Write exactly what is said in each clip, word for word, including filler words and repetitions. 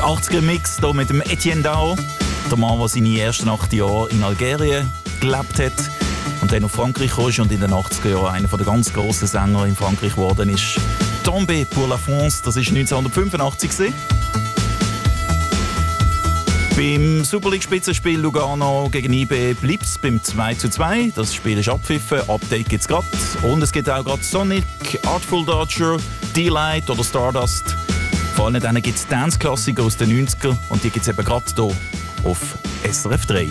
achtziger-Mix hier mit dem Etienne Dao. Der Mann, der seine ersten acht Jahre in Algerien gelebt hat und dann nach Frankreich kam und in den achtziger Jahren einer der ganz grossen Sänger in Frankreich geworden ist. «Tombé pour la France», das war neunzehnhundertfünfundachtzig. Beim Super League-Spitzenspiel Lugano gegen I B bleibt es beim zwei zu zwei. Das Spiel ist abgepfiffen, Update gibt es gerade. Und es gibt auch gerade Sonic, Artful Dodger, Delight oder Stardust. Vor allem dann gibt es Dance-Klassiker aus den neunziger und die gibt es eben gerade hier auf S R F drei.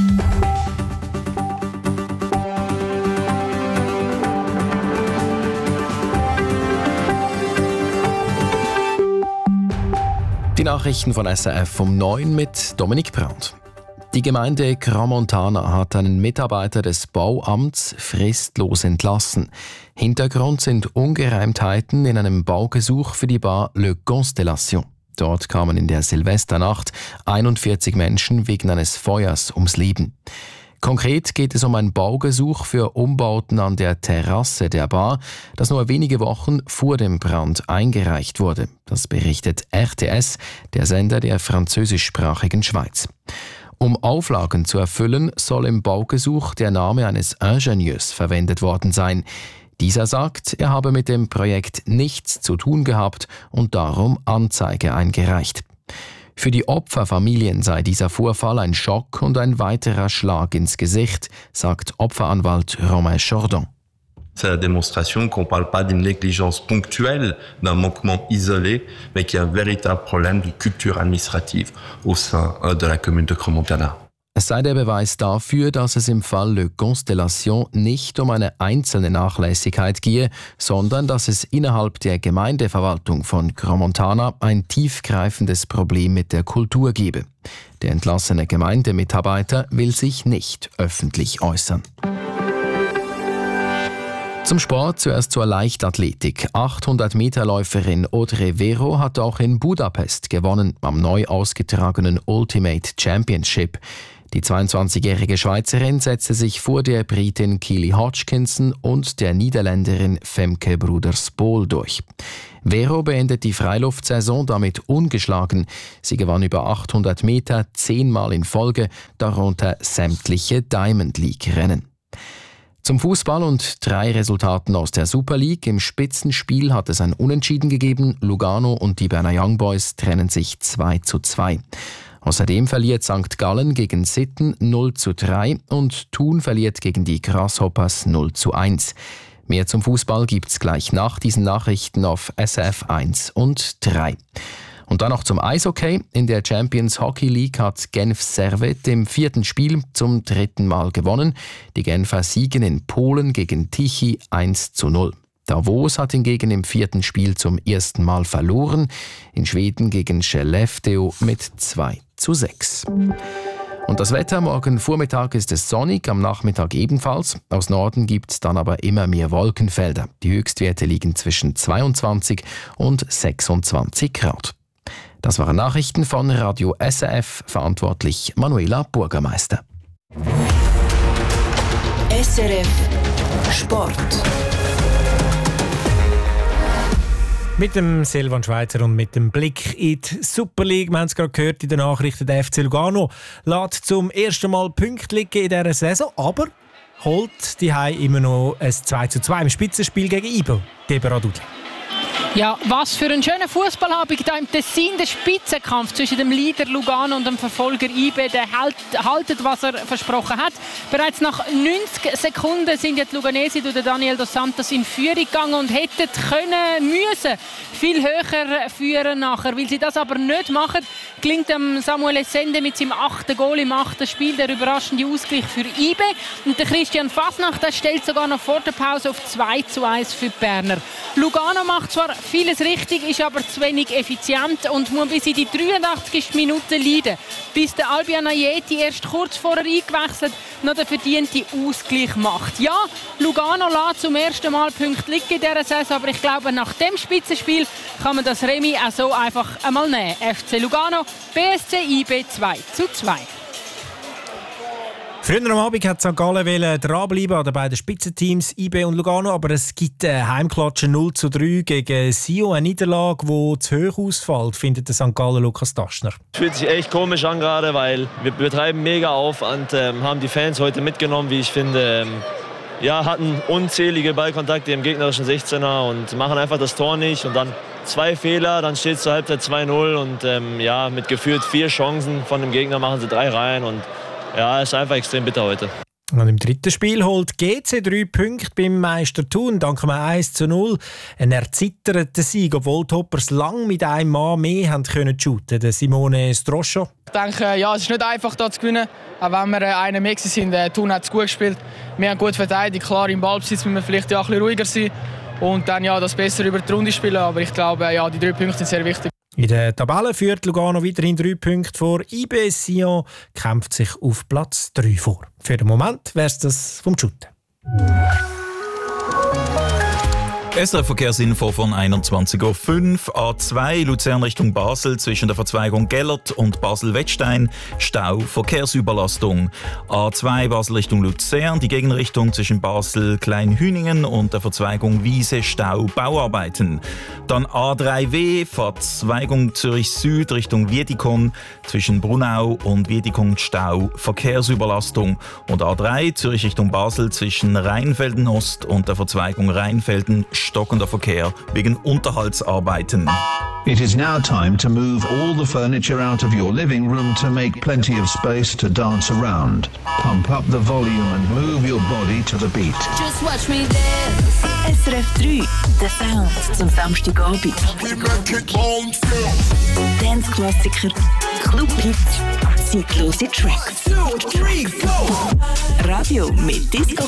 Die Nachrichten von S R F um neun mit Dominik Brandt. Die Gemeinde Crans-Montana hat einen Mitarbeiter des Bauamts fristlos entlassen. Hintergrund sind Ungereimtheiten in einem Baugesuch für die Bar Le Constellation. Dort kamen in der Silvesternacht einundvierzig Menschen wegen eines Feuers ums Leben. Konkret geht es um ein Baugesuch für Umbauten an der Terrasse der Bar, das nur wenige Wochen vor dem Brand eingereicht wurde. Das berichtet R T S, der Sender der französischsprachigen Schweiz. Um Auflagen zu erfüllen, soll im Baugesuch der Name eines Ingenieurs verwendet worden sein. Dieser sagt, er habe mit dem Projekt nichts zu tun gehabt und darum Anzeige eingereicht. Für die Opferfamilien sei dieser Vorfall ein Schock und ein weiterer Schlag ins Gesicht, sagt Opferanwalt Romain Chordon. C'est la démonstration qu'on ne parle pas d'une négligence ponctuelle, d'un manquement isolé, mais qu'il y a un véritable problème de culture administrative au sein de la commune de Crans-Montana. Es sei der Beweis dafür, dass es im Fall Le Constellation nicht um eine einzelne Nachlässigkeit gehe, sondern dass es innerhalb der Gemeindeverwaltung von Crans-Montana ein tiefgreifendes Problem mit der Kultur gebe. Der entlassene Gemeindemitarbeiter will sich nicht öffentlich äußern. Zum Sport zuerst zur Leichtathletik. achthundert-Meter-Läuferin Audrey Vero hat auch in Budapest gewonnen, am neu ausgetragenen Ultimate Championship. Die zweiundzwanzigjährige Schweizerin setzte sich vor der Britin Keely Hodgkinson und der Niederländerin Femke Broeders-Bol durch. Vero beendet die Freiluftsaison damit ungeschlagen. Sie gewann über achthundert Meter zehnmal in Folge, darunter sämtliche Diamond League-Rennen. Zum Fußball und drei Resultaten aus der Super League. Im Spitzenspiel hat es ein Unentschieden gegeben. Lugano und die Berner Young Boys trennen sich zwei zu zwei. Außerdem verliert Sankt Gallen gegen Sitten null zu drei und Thun verliert gegen die Grasshoppers null zu eins. Mehr zum Fußball gibt's gleich nach diesen Nachrichten auf S R F eins und drei. Und dann noch zum Eishockey. In der Champions Hockey League hat Genf Servette im vierten Spiel zum dritten Mal gewonnen. Die Genfer siegen in Polen gegen Tichy eins zu null. Davos hat hingegen im vierten Spiel zum ersten Mal verloren. In Schweden gegen Skellefteå mit zwei zu sechs. Und das Wetter, morgen Vormittag ist es sonnig, am Nachmittag ebenfalls. Aus Norden gibt es dann aber immer mehr Wolkenfelder. Die Höchstwerte liegen zwischen zweiundzwanzig und sechsundzwanzig Grad. Das waren Nachrichten von Radio S R F, verantwortlich Manuela Burgermeister. S R F Sport. Mit dem Silvan Schweizer und mit dem Blick in die Super League. Wir haben es gerade gehört in den Nachrichten, der F C Lugano lässt zum ersten Mal Punkte liegen in dieser Saison, aber holt die Hai immer noch ein zwei zu zwei im Spitzenspiel gegen I B O. Deborah Dudley. Ja, was für ein schöner Fußballabend hier im Tessin, der Spitzenkampf zwischen dem Leader Lugano und dem Verfolger I B. Der hält, haltet, was er versprochen hat. Bereits nach neunzig Sekunden sind jetzt die Luganesi durch Daniel dos Santos in Führung gegangen und hätten können, müssen viel höher führen nachher. Weil sie das aber nicht machen, gelingt dem Samuel Essende mit seinem achten Goal im achten Spiel der überraschende Ausgleich für I B. Und der Christian Fasnacht, der stellt sogar noch vor der Pause auf zwei zu eins für die Berner. Lugano macht zwar vieles richtig, ist aber zu wenig effizient und muss bis in die dreiundachtzigste Minute leiden. Bis der Albion Ayeti erst kurz vorher eingewechselt noch den verdienten Ausgleich macht. Ja, Lugano lässt zum ersten Mal Punkte liegen in dieser Saison, aber ich glaube, nach dem Spitzenspiel kann man das Remis auch so einfach einmal nehmen. F C Lugano, B S C I B zwei zu zwei. Früher am Abend hat Sankt Gallen dranbleiben an den beiden Spitzenteams I B und Lugano, aber es gibt eine Heimklatsche null zu drei gegen Sion, eine Niederlage, die zu hoch ausfällt, findet der Sankt Gallen Lukas Taschner. Es fühlt sich echt komisch an gerade, weil wir betreiben mega Aufwand, ähm, haben die Fans heute mitgenommen, wie ich finde. Ähm, ja, hatten unzählige Ballkontakte im gegnerischen sechzehner und machen einfach das Tor nicht und dann zwei Fehler, dann steht es zur Halbzeit zwei null und ähm, ja, mit gefühlt vier Chancen von dem Gegner machen sie drei rein und ja, es ist einfach extrem bitter heute. Und im dritten Spiel holt G C drei Punkte beim Meister Thun, dank einem eins zu null. Ein erzitterter Sieg, obwohl die Hoppers lang mit einem Mann mehr haben können shooten. Der Simone Stroscho. Ich denke, ja, es ist nicht einfach, hier zu gewinnen. Auch wenn wir einen mehr sind, Thun hat es gut gespielt. Wir haben gut verteidigt. Klar, im Ballbesitz müssen wir vielleicht ja ein bisschen ruhiger sein und dann ja, das besser über die Runde spielen. Aber ich glaube, ja, die drei Punkte sind sehr wichtig. In der Tabelle führt Lugano weiterhin drei Punkte vor. I B Sion kämpft sich auf Platz drei vor. Für den Moment wäre es das vom Shooten. S R F-Verkehrsinfo von einundzwanzig Uhr fünf. A zwei Luzern Richtung Basel zwischen der Verzweigung Gellert und Basel-Wettstein. Stau, Verkehrsüberlastung. A zwei Basel Richtung Luzern. Die Gegenrichtung zwischen Basel-Kleinhüningen und der Verzweigung Wiese. Stau, Bauarbeiten. Dann A drei W Verzweigung Zürich Süd Richtung Wiedikon. Zwischen Brunau und Wiedikon Stau, Verkehrsüberlastung. Und A drei Zürich Richtung Basel zwischen Rheinfelden Ost und der Verzweigung Rheinfelden stockender Verkehr wegen Unterhaltsarbeiten. It is now time to move all the furniture out of your living room to make plenty of space to dance around. Pump up the volume and move your body to the beat. Just watch me dance. S R F drei, der Sound zum Samstagabend. Dance-Klassiker, Club-Hits, zeitlose Tracks. Radio mit Disco